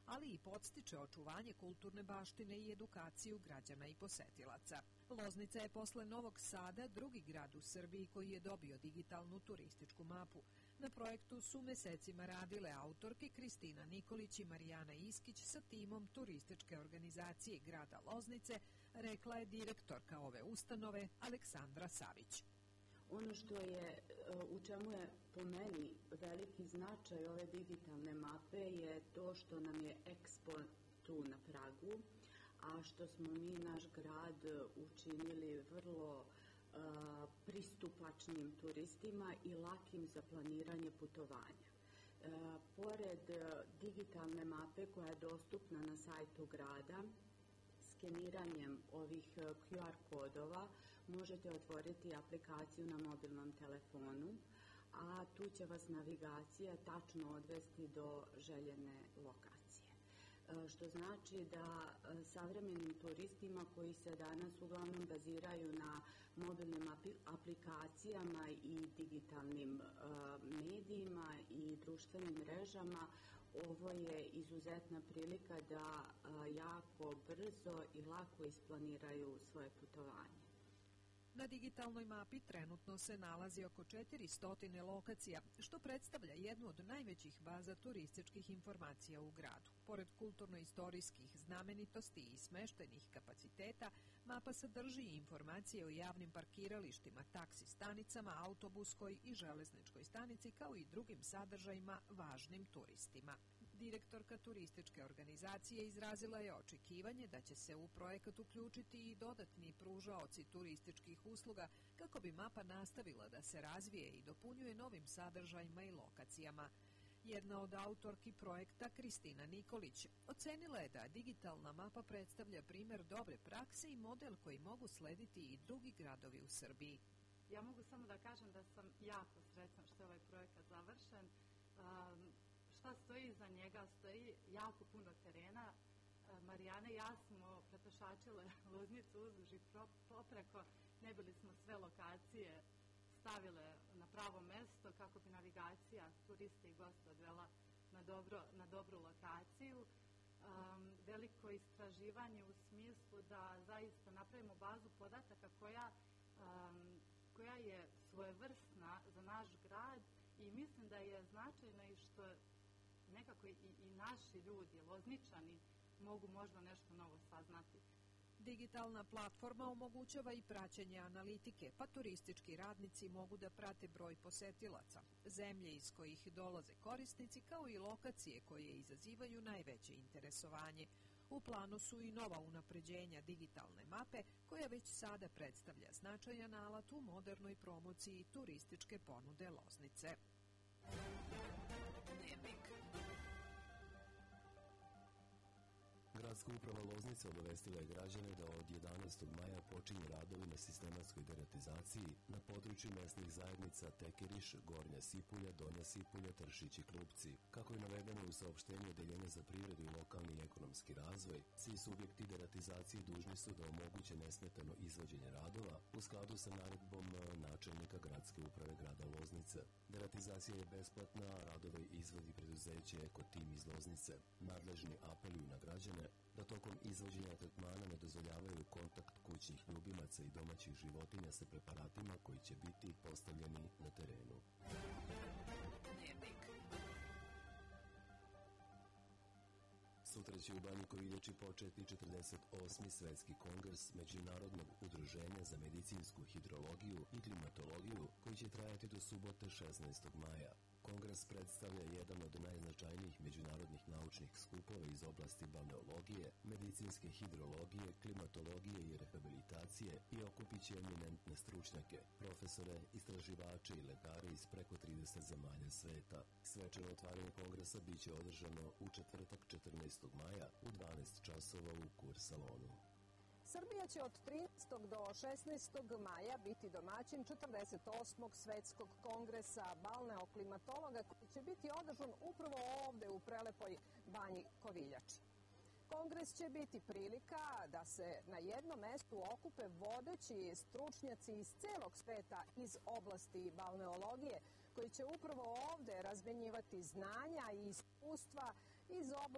ali i podstiče očuvanje kulturne baštine i edukaciju građana i posetilaca. Loznica je posle Novog Sada drugi grad u Srbiji koji je dobio digitalnu turističku mapu. Na projektu su mesecima radile autorke Kristina Nikolić i Marijana Iskić sa timom turističke organizacije grada Loznice, rekla je direktorka ove ustanove Aleksandra Savić. Ono što je, u čemu je po meni veliki značaj ove digitalne mape je to što nam je Expo tu na pragu, a što smo mi naš grad učinili vrlo pristupačnim turistima i lakim za planiranje putovanja. Pored digitalne mape koja je dostupna na sajtu grada, skeniranjem ovih QR kodova možete otvoriti aplikaciju na mobilnom telefonu, a tu će vas navigacija tačno odvesti do željene lokacije. Što znači da savremenim turistima koji se danas uglavnom baziraju na mobilnim aplikacijama i digitalnim medijima i društvenim mrežama, ovo je izuzetna prilika da jako brzo i lako isplaniraju svoje putovanje. Na digitalnoj mapi trenutno se nalazi oko 400 lokacija, što predstavlja jednu od najvećih baza turističkih informacija u gradu. Pored kulturno-istorijskih znamenitosti i smeštajnih kapaciteta, mapa sadrži i informacije o javnim parkiralištima, taksi stanicama, autobuskoj i železničkoj stanici, kao i drugim sadržajima važnim turistima. Direktorka turističke organizacije izrazila je očekivanje da će se u projekat uključiti i dodatni pružaoci turističkih usluga kako bi mapa nastavila da se razvije i dopunjuje novim sadržajima i lokacijama. Jedna od autorki projekta, Kristina Nikolić, ocenila je da digitalna mapa predstavlja primer dobre prakse i model koji mogu slediti i drugi gradovi u Srbiji. Ja mogu samo da kažem da sam jako srećna što je ovaj projekat završen. Šta stoji iza njega? Stoji jako puno terena. Marijana i ja smo prepešačile Loznicu uzduž i popreko, ne bili smo sve lokacije stavile na pravo mesto kako bi navigacija turiste i goste odvela na dobru lokaciju. Veliko istraživanje u smislu da zaista napravimo bazu podataka koja je svojevrsna za naš grad i mislim da je značajno i što nekako i naši ljudi, Lozničani, mogu možda nešto novo saznati. Digitalna platforma omogućava i praćenje analitike, pa turistički radnici mogu da prate broj posetilaca, zemlje iz kojih dolaze korisnici, kao i lokacije koje izazivaju najveće interesovanje. U planu su i nova unapređenja digitalne mape, koja već sada predstavlja značajan alat u modernoj promociji turističke ponude Loznice. Gradska uprava Loznice obavestila je građane da od 11. maja počinju radovi na sistematskoj deratizaciji na području mesnih zajednica Tekeriš, Gornja Sipulja, Donja Sipulja, Tršić i Krupci. Kako je navedeno u saopštenju Odeljenja za privredu i lokalni i ekonomski razvoj, svi subjekti deratizacije dužni su da omoguće nesmetano izvođenje radova u skladu sa naredbom načelnika Gradske uprave grada Loznice. Deratizacija je besplatna, a radove izvodi preduzeće Ekotim iz Loznice. Nadležni apeluju na građane da tokom izvođenja tretmana ne dozvoljavaju kontakt kućnih ljubimaca i domaćih životinja sa preparatima koji će biti postavljeni na terenu. Sutra će u Banji Koviljači početi 48. Svetski kongres Međunarodnog udruženja za medicinsku hidrologiju i klimatologiju, koji će trajati do subote 16. maja. Kongres predstavlja jedan od najznačajnijih međunarodnih naučnih skupova iz oblasti balneologije, medicinske hidrologije, klimatologije i rehabilitacije i okupit će eminentne stručnjake, profesore, istraživače i lekare iz preko 30 zemalja sveta. Svečano otvaranje kongresa biće održano u četvrtak 14. maja u 12 časova u Kur salonu. Srbija će od 13. do 16. maja biti domaćin 48. Svetskog kongresa balneoklimatologa koji će biti održan upravo ovde u prelepoj Banji Koviljači. Kongres će biti prilika da se na jednom mestu okupe vodeći stručnjaci iz celog sveta iz oblasti balneologije koji će upravo ovde razmenjivati znanja i iskustva iz oblasti